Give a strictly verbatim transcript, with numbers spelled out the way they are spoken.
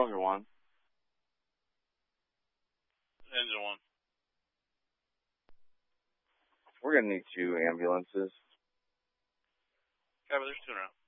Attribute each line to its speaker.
Speaker 1: Roger one.
Speaker 2: Engine one.
Speaker 1: We're going to need two ambulances.
Speaker 2: Copy, there's two around.